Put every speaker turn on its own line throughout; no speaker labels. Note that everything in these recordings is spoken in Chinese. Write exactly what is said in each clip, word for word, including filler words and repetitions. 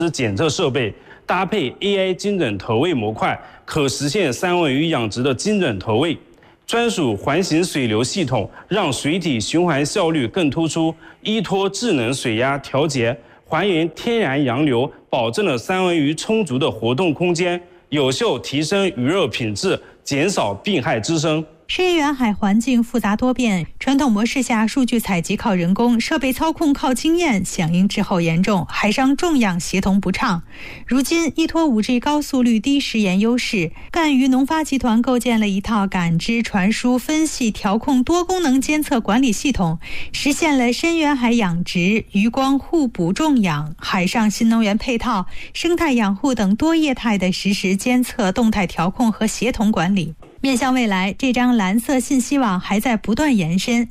检测设备，搭配 A I 精准投喂模块，可实现三文鱼养殖的精准投喂。专属环形水流系统让水体循环效率更突出，依托智能水压调节，还原天然洋流，保证了三文鱼充足的活动空间，有效提升鱼肉品质，减少病害滋生。
深远海环境复杂多变，传统模式下数据采集靠人工，设备操控靠经验，响应滞后严重，海上种养协同不畅。如今依托 五 G 高速率低时延优势，赣榆农发集团构建了一套感知、传输、分析、调控多功能监测管理系统，实现了深远海养殖、渔光互补种养、海上新能源配套、生态养护等多业态的实时监测、动态调控和协同管理。面向未来，这张蓝色信息网还在不断延伸，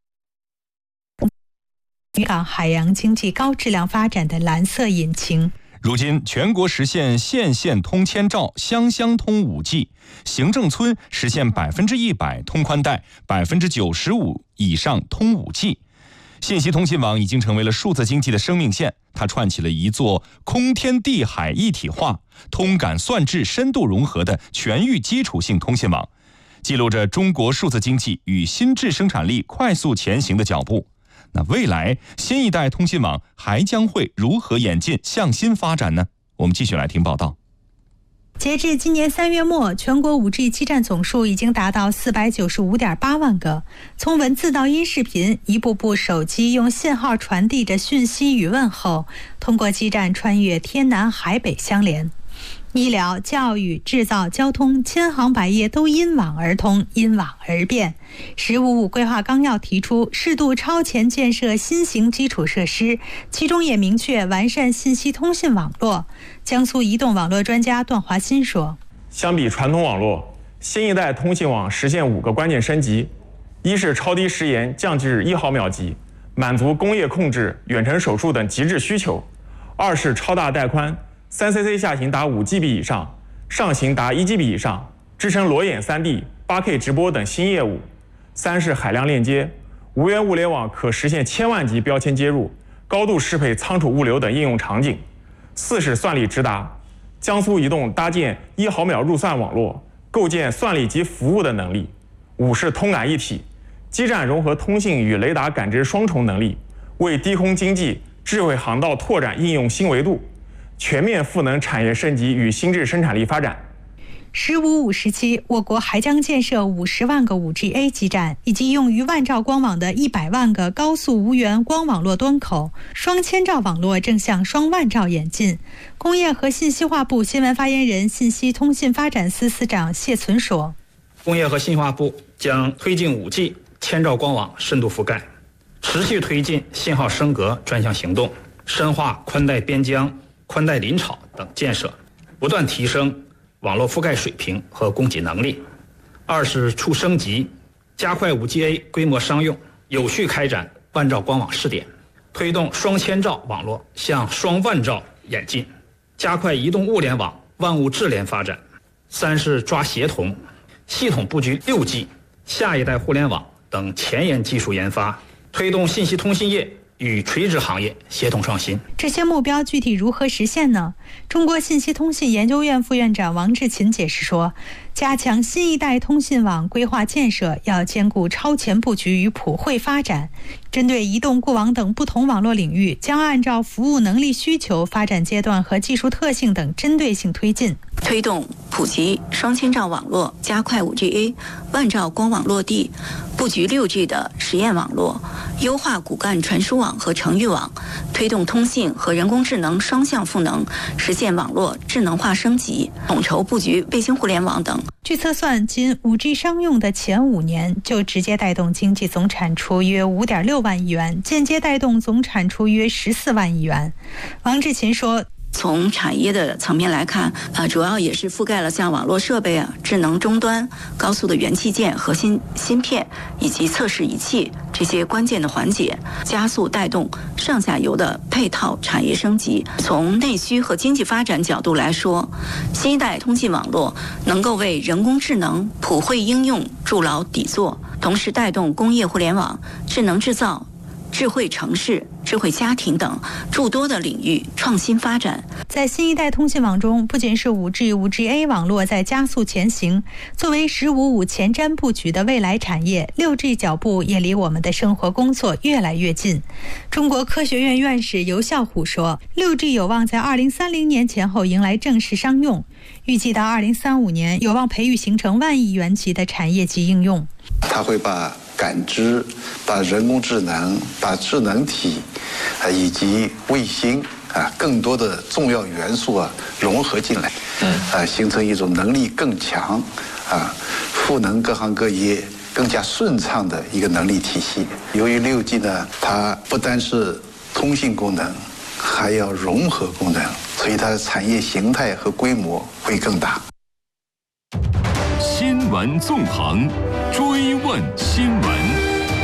渔港海洋经济高质量发展的蓝色引擎。
如今，全国实现县县通千兆、乡乡通 五 G， 行政村实现百分之一百通宽带，百分之九十五以上通 五 G。信息通信网已经成为了数字经济的生命线，它串起了一座空天地海一体化、通感算质深度融合的全域基础性通信网，记录着中国数字经济与新质生产力快速前行的脚步。那未来新一代通信网还将会如何演进向新发展呢？我们继续来听报道。
截至今年三月末，全国 五 G 基站总数已经达到 四百九十五点八万个。从文字到音视频，一部部手机用信号传递着讯息与问候，通过基站穿越天南海北相连。医疗、教育、制造、交通，千行百业都因网而通，因网而变。十五五规划纲要提出适度超前建设新型基础设施，其中也明确完善信息通信网络。江苏移动网络专家段华新说，
相比传统网络，新一代通信网实现五个关键升级：一是超低时延降至一毫秒级，满足工业控制、远程手术等极致需求；二是超大带宽，三 C C 下行达五 G B 以上，上行达一 G B 以上，支撑裸眼 三 D、八 K 直播等新业务；三是海量链接，无源物联网可实现千万级标签接入，高度适配仓储物流等应用场景；四是算力直达，江苏移动搭建一毫秒入算网络，构建算力及服务的能力；五是通感一体，基站融合通信与雷达感知双重能力，为低空经济、智慧航道拓展应用新维度，全面赋能产业升级与新质生产力发展。
十五五时期，我国还将建设五十万个 五 G A 基站，以及用于万兆光网的一百万个高速无源光网络端口，双千兆网络正向双万兆演进。工业和信息化部新闻发言人、信息通信发展司司长谢存说，
工业和信息化部将推进 五 G 千兆光网深度覆盖，持续推进信号升格专项行动，深化宽带边疆、宽带临场等建设，不断提升网络覆盖水平和供给能力。二是促升级，加快 五 G A 规模商用，有序开展万兆光网试点，推动双千兆网络向双万兆演进，加快移动物联网万物智联发展。三是抓协同，系统布局 六 G、下一代互联网等前沿技术研发，推动信息通信业与垂直行业协同创新。
这些目标具体如何实现呢？中国信息通信研究院副院长王志勤解释说，加强新一代通信网规划建设，要兼顾超前布局与普惠发展。针对移动、固网等不同网络领域，将按照服务能力需求、发展阶段和技术特性等针对性推进，
推动普及双千兆网络，加快 五 G A 万兆光网落地，布局 六 G 的实验网络，优化骨干传输网和程域网，推动通信和人工智能双向赋能，实现网络智能化升级，统筹布局卫星互联网等。
据测算，仅 五 G 商用的前五年就直接带动经济总产出约 五点六万亿元，间接带动总产出约十四万亿元。王志勤说，
从产业的层面来看，呃，主要也是覆盖了像网络设备啊、智能终端、高速的元器件、核心芯片以及测试仪器这些关键的环节，加速带动上下游的配套产业升级。从内需和经济发展角度来说，新一代通信网络能够为人工智能普惠应用筑牢底座，同时带动工业互联网、智能制造、智慧城市、 智慧家庭等诸多的领域创新发展。
在新一代通信网中，不仅是 五 G、五 G A 网络在加速前行，作为“十五五”前瞻布局的未来产业， 六 G 脚步也离我们的生活工作越来越近。中国科学院院士尤孝虎说， 六 G 有望在二零三零年前后迎来正式商用，预计到二零三五年有望培育形成万亿元级的产业级应用。
它会把感知、把人工智能、把智能体啊以及卫星啊更多的重要元素啊融合进来，啊形成一种能力更强啊赋能各行各业更加顺畅的一个能力体系。由于 六 G 呢，它不单是通信功能，还要融合功能，所以它的产业形态和规模会更大。
新闻纵横，追问新闻。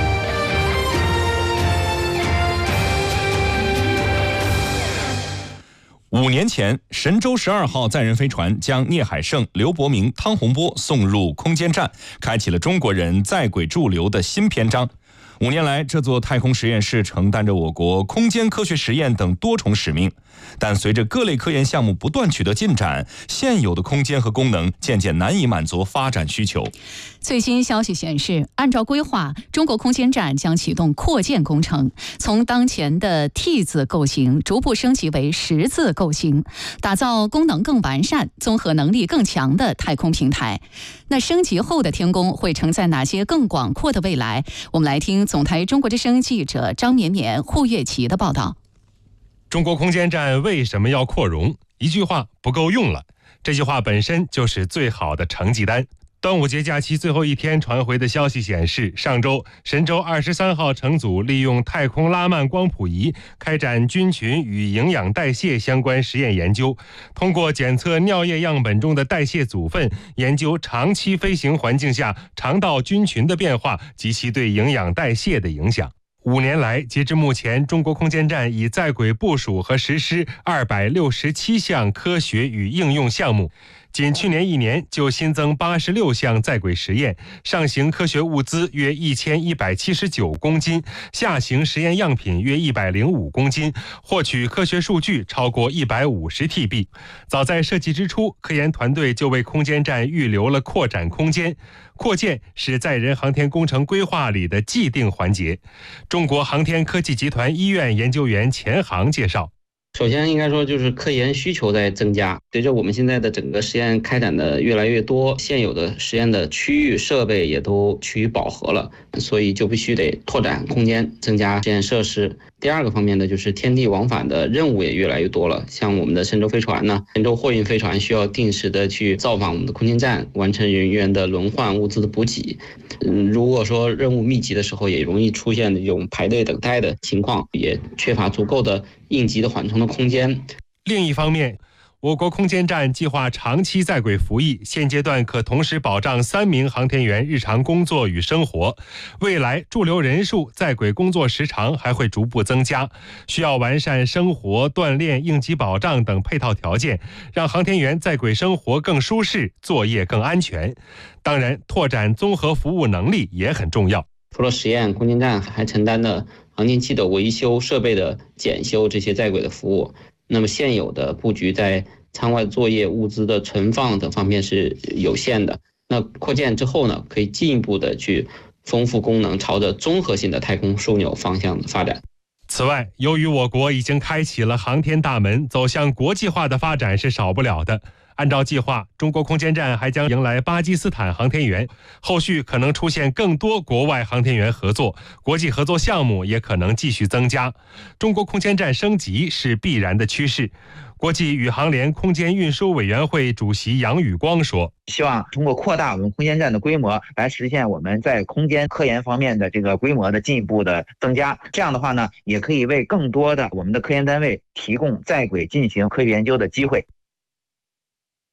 五年前，神舟十二号载人飞船将聂海胜、刘伯明、汤洪波送入空间站，开启了中国人在轨驻留的新篇章。五年来，这座太空实验室承担着我国空间科学实验等多重使命。但随着各类科研项目不断取得进展，现有的空间和功能渐渐难以满足发展需求。
最新消息显示，按照规划，中国空间站将启动扩建工程，从当前的 T 字构型逐步升级为十字构型，打造功能更完善、综合能力更强的太空平台。那升级后的天宫会承载哪些更广阔的未来？我们来听总台中国之声记者张绵绵、胡月琪的报道。
中国空间站为什么要扩容？一句话不够用了，这句话本身就是最好的成绩单。端午节假期最后一天传回的消息显示，上周神舟二十三号乘组利用太空拉曼光谱仪开展菌群与营养代谢相关实验研究，通过检测尿液样本中的代谢组分，研究长期飞行环境下肠道菌群的变化及其对营养代谢的影响。五年来，截至目前，中国空间站已在轨部署和实施二百六十七项科学与应用项目。仅去年一年就新增八十六项在轨实验，上行科学物资约一千一百七十九公斤，下行实验样品约一百零五公斤，获取科学数据超过一百五十 T B。早在设计之初，科研团队就为空间站预留了扩展空间。扩建是载人航天工程规划里的既定环节。中国航天科技集团医院研究员钱航介绍。
首先应该说就是科研需求在增加，随着我们现在的整个实验开展的越来越多，现有的实验的区域设备也都趋于饱和了，所以就必须得拓展空间，增加实验设施。第二个方面呢，就是天地往返的任务也越来越多了，像我们的神舟飞船呢，神舟货运飞船需要定时的去造访我们的空间站，完成人员的轮换、物资的补给。嗯，如果说任务密集的时候，也容易出现这种排队等待的情况，也缺乏足够的应急的缓冲的空间。
另一方面，我国空间站计划长期在轨服役，现阶段可同时保障三名航天员日常工作与生活。未来驻留人数、在轨工作时长还会逐步增加，需要完善生活、锻炼、应急保障等配套条件，让航天员在轨生活更舒适，作业更安全。当然，拓展综合服务能力也很重要。
除了实验，空间站还承担了航天器的维修、设备的检修这些在轨的服务。那么现有的布局在舱外作业、物资的存放等方面是有限的。那扩建之后呢，可以进一步的去丰富功能，朝着综合性的太空枢纽方向的发展。
此外，由于我国已经开启了航天大门，走向国际化的发展是少不了的。按照计划，中国空间站还将迎来巴基斯坦航天员，后续可能出现更多国外航天员合作，国际合作项目也可能继续增加。中国空间站升级是必然的趋势。国际宇航联空间运输委员会主席杨宇光说，
希望通过扩大我们空间站的规模，来实现我们在空间科研方面的这个规模的进一步的增加。这样的话呢，也可以为更多的我们的科研单位提供在轨进行科学研究的机会。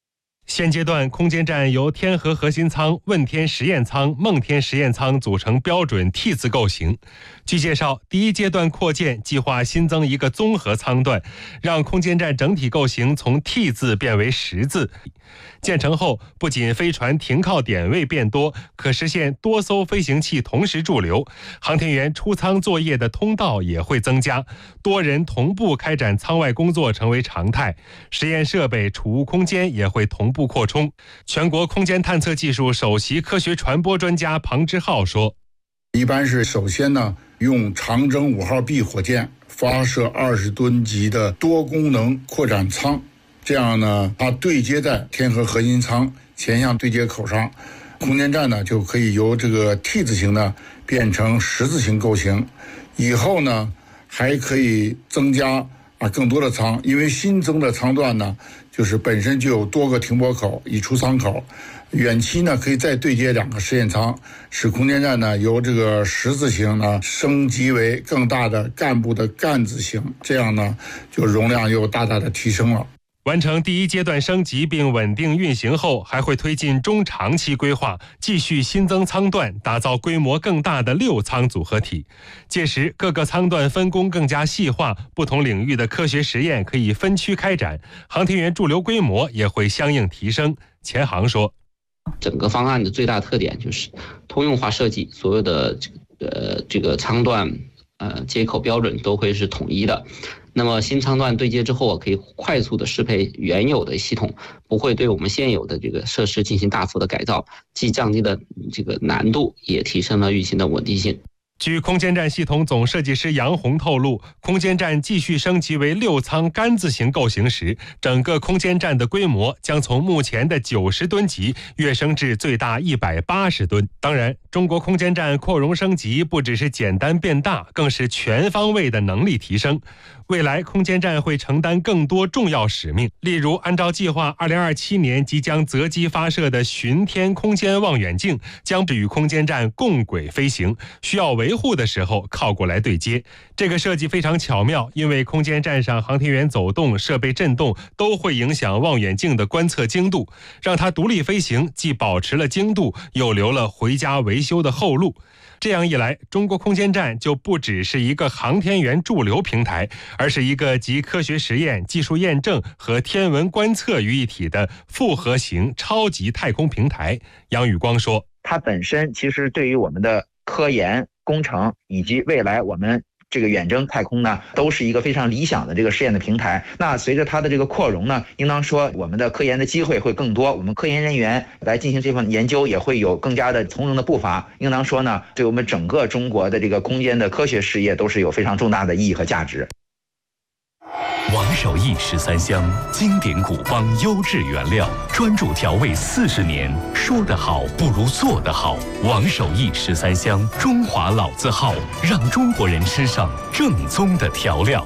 现阶段，空间站由天河核心舱、问天实验舱、梦天实验舱组成标准 T 字构型。据介绍，第一阶段扩建计划新增一个综合舱段，让空间站整体构型从 T 字变为十字。建成后，不仅飞船停靠点位变多，可实现多艘飞行器同时驻留，航天员出舱作业的通道也会增加，多人同步开展舱外工作成为常态，实验设备、储物空间也会同步扩充。全国空间探测技术首席科学传播专家庞之浩说：“
一般是首先呢，用长征五号 B 火箭发射二十吨级的多功能扩展舱。”这样呢，它对接在天河核心舱前向对接口上，空间站呢就可以由这个 T 字形呢变成十字形构型。以后呢，还可以增加啊更多的舱，因为新增的舱段呢，就是本身就有多个停泊口、已出舱口。远期呢，可以再对接两个实验舱，使空间站呢由这个十字形呢升级为更大的干部的干字形，这样呢就容量又大大的提升了。
完成第一阶段升级并稳定运行后，还会推进中长期规划，继续新增舱段，打造规模更大的六舱组合体。届时，各个舱段分工更加细化，不同领域的科学实验可以分区开展，航天员驻留规模也会相应提升。钱航说：“
整个方案的最大特点就是通用化设计，所有的这个呃这个舱段呃接口标准都会是统一的。那么新舱段对接之后，可以快速的适配原有的系统，不会对我们现有的这个设施进行大幅的改造，既降低了这个难度，也提升了运行的稳定性。”
据空间站系统总设计师杨红透露，空间站继续升级为六舱杆字形构型时，整个空间站的规模将从目前的九十吨级跃升至最大一百八十吨。当然，中国空间站扩容升级不只是简单变大，更是全方位的能力提升。未来空间站会承担更多重要使命，例如按照计划二零二七年即将择机发射的巡天空间望远镜将与空间站共轨飞行，需要维护的时候靠过来对接。这个设计非常巧妙，因为空间站上航天员走动、设备震动都会影响望远镜的观测精度，让它独立飞行，既保持了精度，又留了回家维修的后路。这样一来，中国空间站就不只是一个航天员驻留平台，而是一个集科学实验、技术验证和天文观测于一体的复合型超级太空平台。杨宇光说：“
它本身其实对于我们的科研工程以及未来我们这个远征太空呢，都是一个非常理想的这个试验的平台。那随着它的这个扩容呢，应当说我们的科研的机会会更多，我们科研人员来进行这份研究也会有更加的从容的步伐。应当说呢，对我们整个中国的这个空间的科学事业都是有非常重大的意义和价值。”
王守义十三香，经典古方优质原料，专注调味四十年，说得好不如做得好。王守义十三香，中华老字号，让中国人吃上正宗的调料。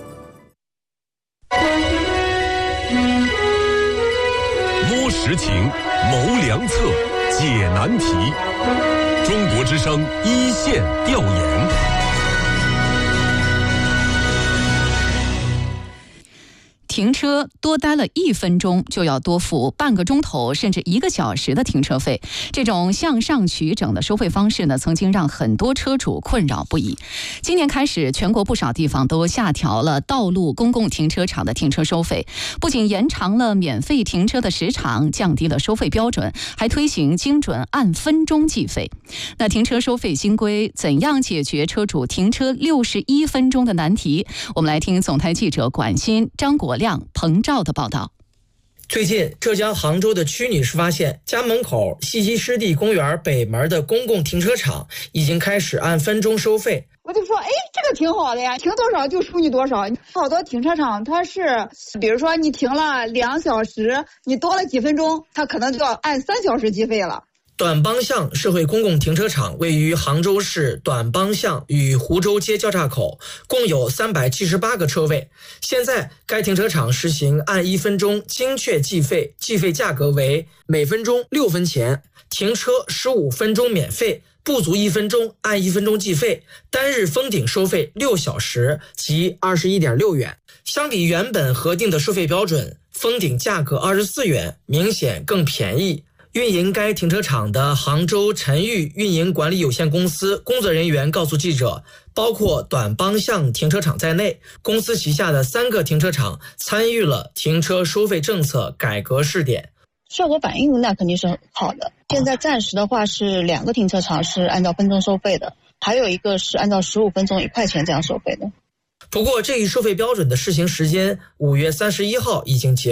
摸实情，谋良策，解难题。中国之声一线调研。
停车多待了一分钟就要多付半个钟头甚至一个小时的停车费，这种向上取整的收费方式呢，曾经让很多车主困扰不已。今年开始，全国不少地方都下调了道路公共停车场的停车收费，不仅延长了免费停车的时长，降低了收费标准，还推行精准按分钟计费。那停车收费新规怎样解决车主停车六十一分钟的难题？我们来听总台记者管鑫、张国亮、彭照的报道。
最近，浙江杭州的曲女士发现，家门口西溪湿地公园北门的公共停车场已经开始按分钟收费。
我就说，哎，这个挺好的呀，停多少就收你多少。好多停车场它是，比如说你停了两小时，你多了几分钟，它可能就要按三小时计费了。
短帮巷社会公共停车场位于杭州市短帮巷与湖州街交叉口，共有三百七十八个车位。现在该停车场实行按一分钟精确计费，计费价格为每分钟六分钱，停车十五分钟免费，不足一分钟按一分钟计费，单日封顶收费六小时即二十一点六元。相比原本核定的收费标准， 封顶价格二十四元，明显更便宜。运营该停车场的杭州晨裕运营管理有限公司工作人员告诉记者，包括短帮巷停车场在内，公司旗下的三个停车场参与了停车收费政策改革试点。
效果反应那肯定是很好的。现在暂时的话是两个停车场是按照分钟收费的，还有一个是按照十五分钟一块钱这样收费的。
不过这一收费标准的试行时间五月三十一号已经结束。